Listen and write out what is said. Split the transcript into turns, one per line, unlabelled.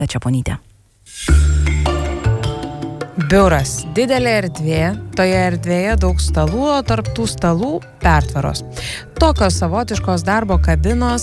Čeponytė.
Biuras – didelė erdvė, toje erdvėje daug stalų, o tarp tų stalų pertvaros. Tokios savotiškos darbo kabinos